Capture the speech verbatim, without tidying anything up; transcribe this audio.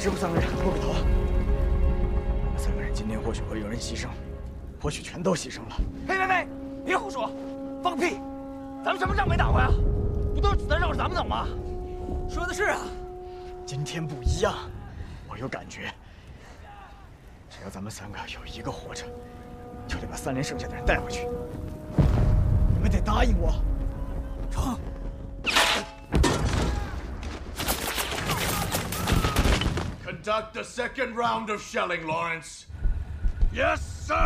师傅三个人不给头。我们三个人今天或许会有人牺牲，或许全都牺牲了。 呸呸呸！别胡说，放屁！咱们什么仗没打过呀？不都是子弹绕着咱们走吗？说的是啊。 今天不一样，我有感觉。只要咱们三个有一个活着，就得把三连剩下的人带回去。你们得答应我。 成。 Conduct the second round of shelling, Lawrence. Yes.